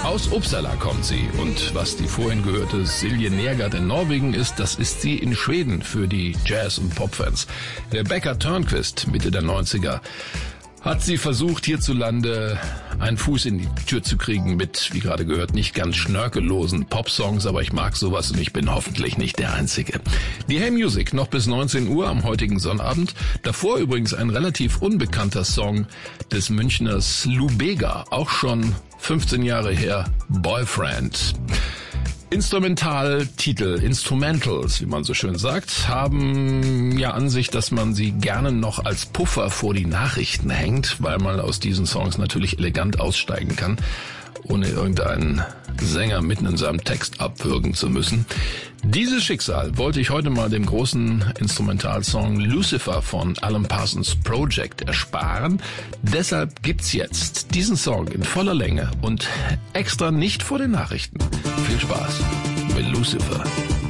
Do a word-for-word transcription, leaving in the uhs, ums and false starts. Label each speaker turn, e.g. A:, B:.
A: Aus Uppsala kommt sie und was die vorhin gehörte Silje Nergard in Norwegen ist, das ist sie in Schweden für die Jazz- und Popfans. Rebecca Törnqvist, Mitte der neunziger, hat sie versucht, hierzulande einen Fuß in die Tür zu kriegen mit, wie gerade gehört, nicht ganz schnörkellosen Popsongs, aber ich mag sowas und ich bin hoffentlich nicht der Einzige. Die Hey Music noch bis neunzehn Uhr am heutigen Sonnabend. Davor übrigens ein relativ unbekannter Song des Münchners Lou Bega, auch schon fünfzehn Jahre her, Boyfriend. Instrumentaltitel, Instrumentals, wie man so schön sagt, haben ja an sich, dass man sie gerne noch als Puffer vor die Nachrichten hängt, weil man aus diesen Songs natürlich elegant aussteigen kann, ohne irgendeinen Sänger mitten in seinem Text abwürgen zu müssen. Dieses Schicksal wollte ich heute mal dem großen Instrumentalsong Lucifer von Alan Parsons Project ersparen. Deshalb gibt's jetzt diesen Song in voller Länge und extra nicht vor den Nachrichten. Viel Spaß mit Lucifer.